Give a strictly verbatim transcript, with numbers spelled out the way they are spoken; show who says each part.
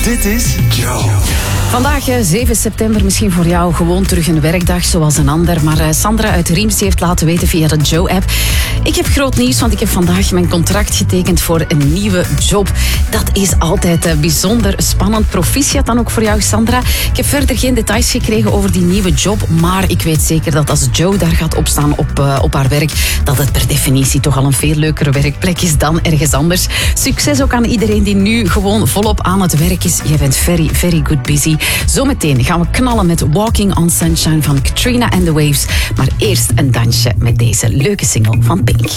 Speaker 1: Dit is Joe.
Speaker 2: Vandaag, zeven september, misschien voor jou gewoon terug een werkdag zoals een ander. Maar uh, Sandra uit Riems heeft laten weten via de Joe-app. Ik heb groot nieuws, want ik heb vandaag mijn contract getekend voor een nieuwe job. Dat is altijd uh, bijzonder spannend. Proficiat dan ook voor jou, Sandra. Ik heb verder geen details gekregen over die nieuwe job. Maar ik weet zeker dat als Joe daar gaat opstaan op, uh, op haar werk, dat het per definitie toch al een veel leukere werkplek is dan ergens anders. Succes ook aan iedereen die nu gewoon volop aan het werk is. Je bent very, very good busy. Zometeen gaan we knallen met Walking on Sunshine van Katrina and the Waves. Maar eerst een dansje met deze leuke single van Pink.